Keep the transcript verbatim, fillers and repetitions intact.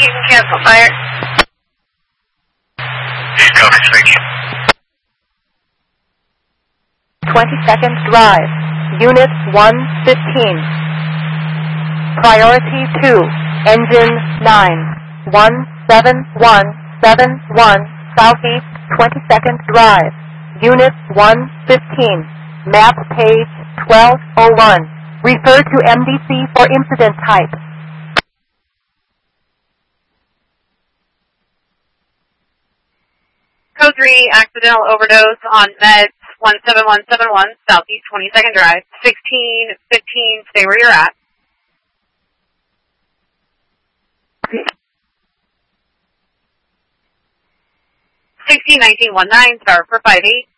You can cancel fire. Copy, thank you. twenty seconds drive. Unit one fifteen. Priority two. Engine nine. one seven one seven one. Southeast twenty seconds drive. Unit one fifteen. Map page twelve oh one. Refer to M D C for incident type. Code three, accidental overdose on meds one seven one seven one, Southeast twenty second Drive. sixteen fifteen, stay where you're at. sixteen nineteen nineteen, star for five eight.